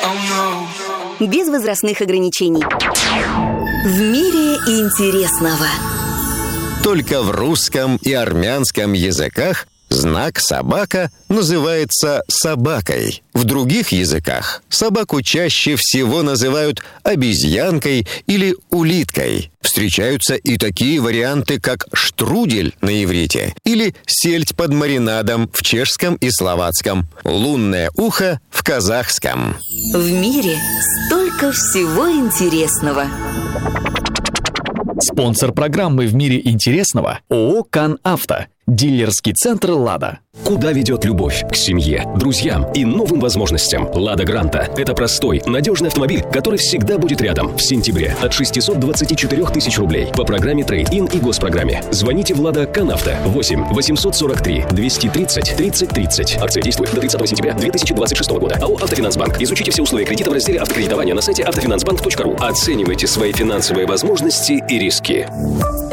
Без возрастных ограничений. В мире интересного. Только в русском и армянском языках знак «собака» называется собакой. В других языках собаку чаще всего называют обезьянкой или улиткой. Встречаются и такие варианты, как штрудель на иврите или сельдь под маринадом в чешском и словацком, лунное ухо в казахском. В мире столько всего интересного. Спонсор программы «В мире интересного» ООО «КанАвто». Дилерский центр «Лада». Куда ведет любовь? К семье, друзьям и новым возможностям. «Лада Гранта» — это простой, надежный автомобиль, который всегда будет рядом. В сентябре от 624 тысяч рублей по программе «Трейд-ин» и госпрограмме. Звоните в «Лада КанАвто» 8 843 230 30 30. Акция действует до 30 сентября 2026 года. АО «Автофинансбанк». Изучите все условия кредита в разделе «Автокредитование» на сайте автофинансбанк.ру. Оценивайте свои финансовые возможности и риски.